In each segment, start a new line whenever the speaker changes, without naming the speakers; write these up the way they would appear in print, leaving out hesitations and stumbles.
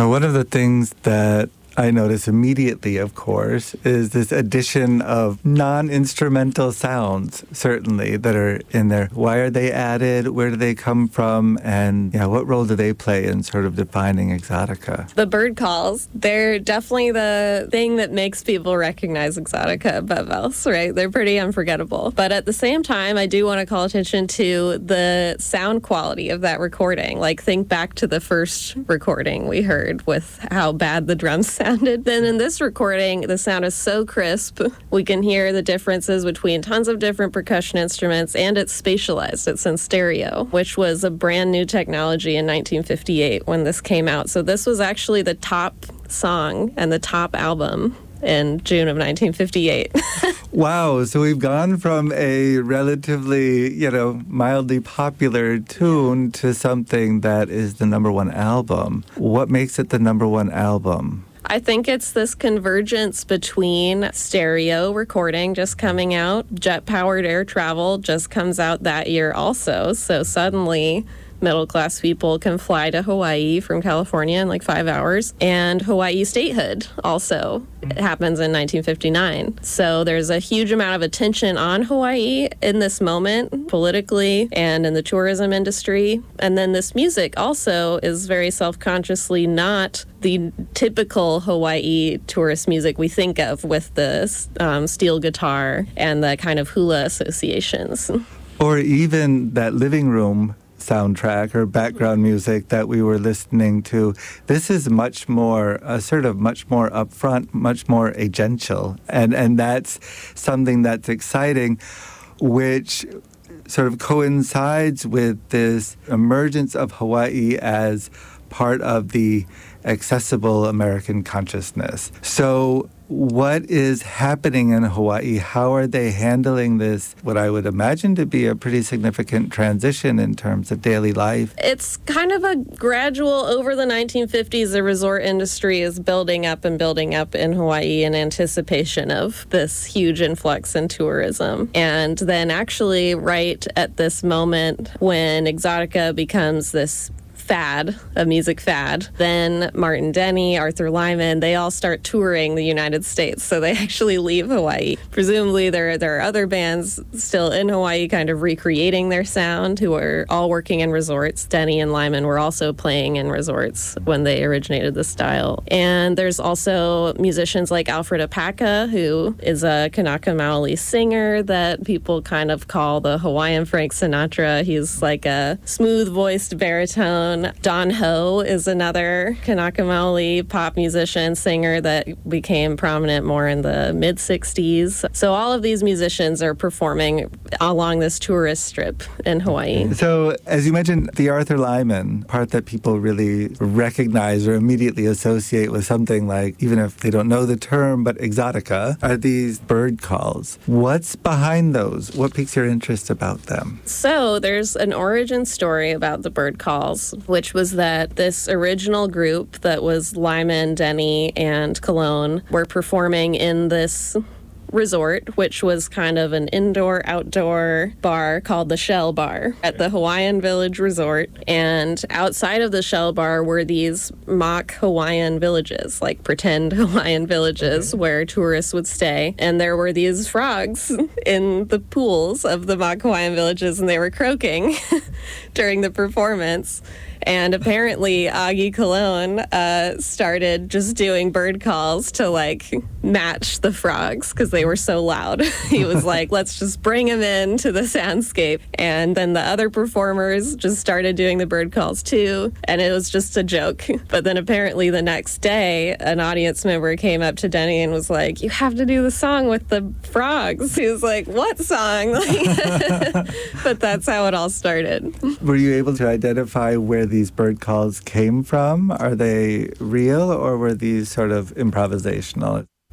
Now, one of the things that I notice immediately, of course, is this addition of non-instrumental sounds, certainly, that are in there. Why are they added? Where do they come from? And what role do they play in sort of defining Exotica?
The bird calls, they're definitely the thing that makes people recognize Exotica above else, right? They're pretty unforgettable. But at the same time, I do want to call attention to the sound quality of that recording. Like, think back to the first recording we heard with how bad the drums sounded. Then in this recording, the sound is so crisp. We can hear the differences between tons of different percussion instruments, and it's spatialized. It's in stereo, which was a brand new technology in 1958 when this came out. So this was actually the top song and the top album in June of 1958.
Wow. So we've gone from a relatively, mildly popular tune to something that is the number one album. What makes it the number one album?
I think it's this convergence between stereo recording just coming out, jet-powered air travel just comes out that year also. So suddenly, middle-class people can fly to Hawaii from California in like 5 hours. And Hawaii statehood also happens in 1959. So there's a huge amount of attention on Hawaii in this moment, politically and in the tourism industry. And then this music also is very self-consciously not the typical Hawaii tourist music we think of with the steel guitar and the kind of hula associations.
Or even that living room soundtrack or background music that we were listening to. This is much more upfront, much more agential. And that's something that's exciting, which sort of coincides with this emergence of Hawaii as part of the accessible American consciousness. So what is happening in Hawaii? How are they handling this, what I would imagine to be a pretty significant transition in terms of daily life?
It's kind of a gradual, over the 1950s, the resort industry is building up in Hawaii in anticipation of this huge influx in tourism. And then actually right at this moment when Exotica becomes this a music fad. Then Martin Denny, Arthur Lyman, they all start touring the United States. So they actually leave Hawaii. Presumably there are other bands still in Hawaii kind of recreating their sound who are all working in resorts. Denny and Lyman were also playing in resorts when they originated the style. And there's also musicians like Alfred Apaka, who is a Kanaka Maoli singer that people kind of call the Hawaiian Frank Sinatra. He's like a smooth-voiced baritone. Don Ho is another Kanaka Maoli pop musician, singer that became prominent more in the mid-60s. So all of these musicians are performing along this tourist strip in Hawaii.
So as you mentioned, the Arthur Lyman part that people really recognize or immediately associate with something like, even if they don't know the term, but Exotica, are these bird calls. What's behind those? What piques your interest about them?
So there's an origin story about the bird calls, which was that this original group that was Lyman, Denny, and Cologne were performing in this resort, which was kind of an indoor-outdoor bar called the Shell Bar at the Hawaiian Village Resort. And outside of the Shell Bar were these mock Hawaiian villages, like pretend Hawaiian villages where tourists would stay. And there were these frogs in the pools of the mock Hawaiian villages, and they were croaking during the performance. And apparently Augie Cologne started just doing bird calls to like match the frogs because they were so loud. He was like, let's just bring them into the soundscape. And then the other performers just started doing the bird calls too. And it was just a joke. But then apparently the next day, an audience member came up to Denny and was like, you have to do the song with the frogs. He was like, what song? But that's how it all started.
Were you able to identify where these bird calls came from? Are they real or were these sort of improvisational?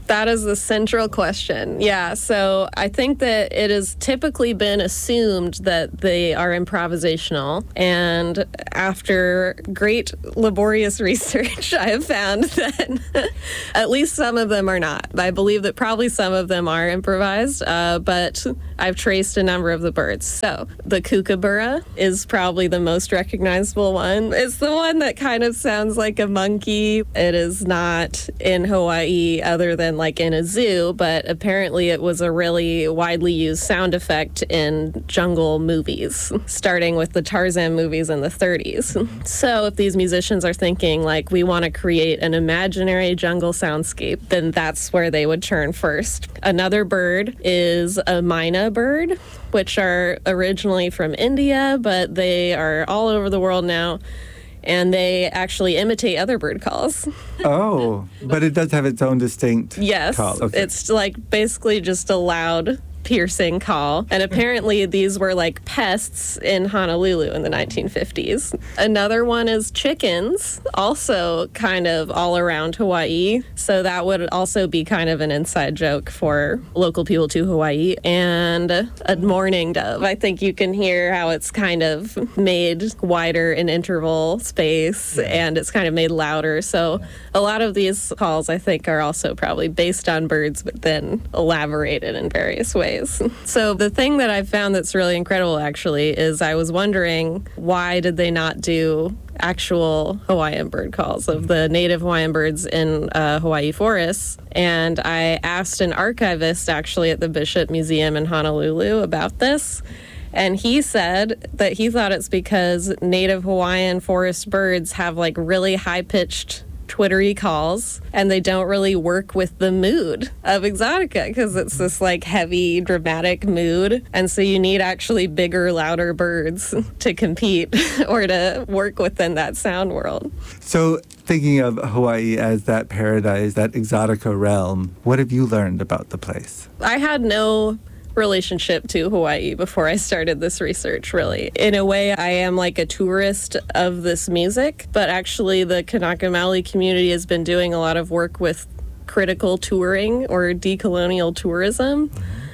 That is the central question. Yeah, so I think that it has typically been assumed that they are improvisational. And after great laborious research, I have found that at least some of them are not. I believe that probably some of them are improvised, but I've traced a number of the birds. So the kookaburra is probably the most recognizable one. It's the one that kind of sounds like a monkey. It is not in Hawaii other than like in a zoo, but apparently it was a really widely used sound effect in jungle movies, starting with the Tarzan movies in the 30s. So if these musicians are thinking like we want to create an imaginary jungle soundscape, then that's where they would turn first. Another bird is a myna bird, which are originally from India, but they are all over the world now. And they actually imitate other bird calls.
Oh, but it does have its own distinct call. Okay.
It's like basically just a loud, piercing call. And apparently these were like pests in Honolulu in the 1950s. Another one is chickens, also kind of all around Hawaii. So that would also be kind of an inside joke for local people to Hawaii. And a mourning dove. I think you can hear how it's kind of made wider in interval space and it's kind of made louder. So a lot of these calls I think are also probably based on birds but then elaborated in various ways. So the thing that I've found that's really incredible actually is I was wondering why did they not do actual Hawaiian bird calls of the native Hawaiian birds in Hawaii forests. And I asked an archivist actually at the Bishop Museum in Honolulu about this. And he said that he thought it's because native Hawaiian forest birds have like really high-pitched twittery calls and they don't really work with the mood of Exotica because it's this like heavy dramatic mood, and so you need actually bigger, louder birds to compete or to work within that sound world.
So thinking of Hawaii as that paradise, that Exotica realm, what have you learned about the place?
I had no relationship to Hawaii before I started this research, really. In a way, I am like a tourist of this music, but actually the Kanaka Maoli community has been doing a lot of work with critical touring or decolonial tourism,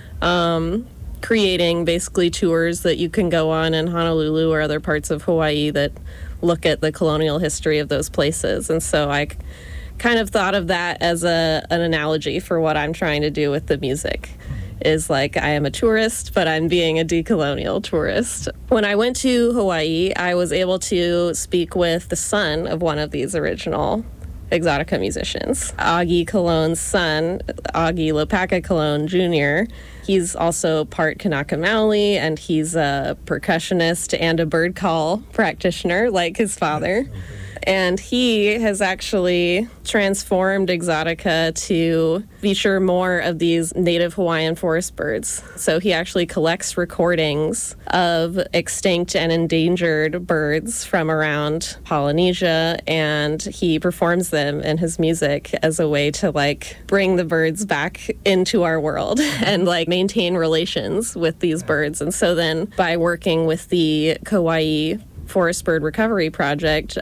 creating basically tours that you can go on in Honolulu or other parts of Hawaii that look at the colonial history of those places. And so I kind of thought of that as an analogy for what I'm trying to do with the music. Is like I am a tourist, but I'm being a decolonial tourist. When I went to Hawaii, I was able to speak with the son of one of these original Exotica musicians, Augie Colon's son, Augie Lopaka Colon Jr. He's also part Kanaka Maoli, and he's a percussionist and a bird call practitioner like his father. And he has actually transformed Exotica to feature more of these native Hawaiian forest birds. So he actually collects recordings of extinct and endangered birds from around Polynesia, and he performs them in his music as a way to like bring the birds back into our world and like maintain relations with these birds. And so then by working with the Kauai Forest Bird Recovery Project,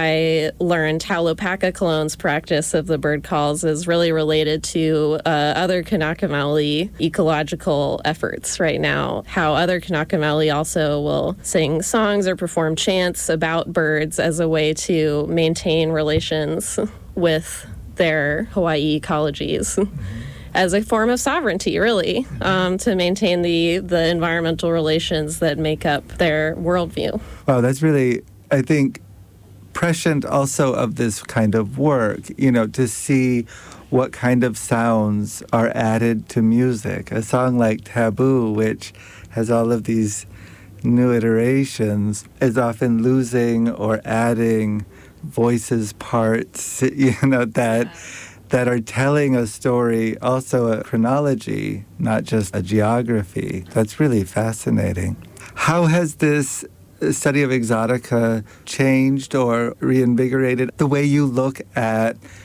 I learned how Lopaka Colon's practice of the bird calls is really related to other Kanaka Maoli ecological efforts right now. How other Kanaka Maoli also will sing songs or perform chants about birds as a way to maintain relations with their Hawaii ecologies. As a form of sovereignty, really, to maintain the environmental relations that make up their worldview.
Wow, that's really, I think, prescient also of this kind of work, you know, to see what kind of sounds are added to music. A song like Taboo, which has all of these new iterations, is often losing or adding voices, parts, you know, that are telling a story, also a chronology, not just a geography. That's really fascinating. How has this study of Exotica changed or reinvigorated the way you look at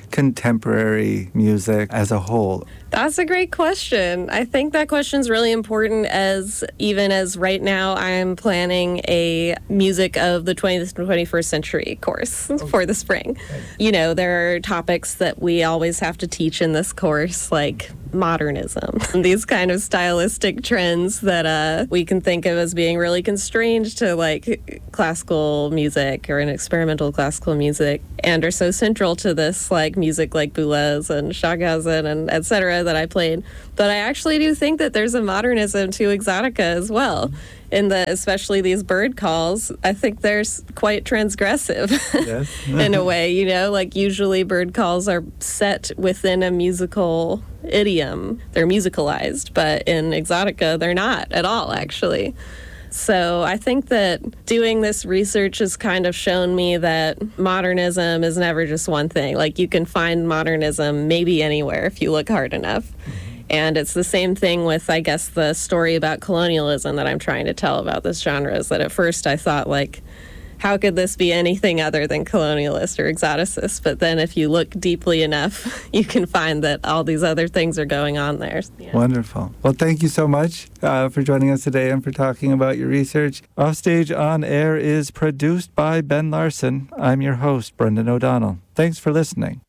contemporary music as a whole?
That's a great question. I think that question is really important even as right now I'm planning a music of the 20th and 21st century course for the spring. You know, there are topics that we always have to teach in this course, like modernism, these kind of stylistic trends that we can think of as being really constrained to like classical music or an experimental classical music, and are so central to this like music like Boulez and Stockhausen and etc. that I played. But I actually do think that there's a modernism to Exotica as well. Especially these bird calls, I think they're quite transgressive yes. in a way, you know, like usually bird calls are set within a musical idiom. They're musicalized, but in Exotica, they're not at all, actually. So I think that doing this research has kind of shown me that modernism is never just one thing. Like you can find modernism maybe anywhere if you look hard enough. And it's the same thing with, I guess, the story about colonialism that I'm trying to tell about this genre, is that at first I thought, like, how could this be anything other than colonialist or exoticist? But then if you look deeply enough, you can find that all these other things are going on there. Yeah.
Wonderful. Well, thank you so much for joining us today and for talking about your research. Offstage On Air is produced by Ben Larson. I'm your host, Brendan O'Donnell. Thanks for listening.